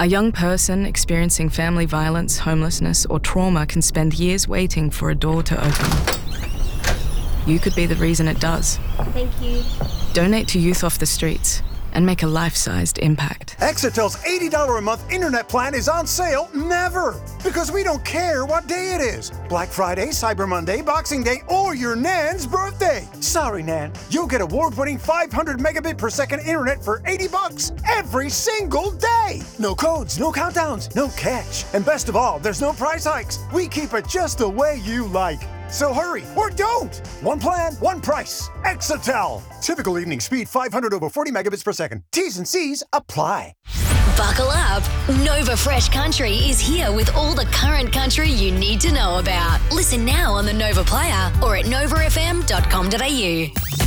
A young person experiencing family violence, homelessness, or trauma can spend years waiting for a door to open. You could be the reason it does. Thank you. Donate to Youth Off the Streets and make a life-sized impact. Exatel's $80 a month internet plan is on sale never, because we don't care what day it is. Black Friday, Cyber Monday, Boxing Day, or your Nan's birthday. Sorry, Nan. You'll get award-winning 500 megabit per second internet for $80 every single day. No codes, no countdowns, no catch. And best of all, there's no price hikes. We keep it just the way you like. So hurry, or don't! One plan, one price. Exatel. Typical evening speed 500 over 40 megabits per second. T's and C's apply. Buckle up. Nova Fresh Country is here with all the current country you need to know about. Listen now on the Nova Player or at novafm.com.au.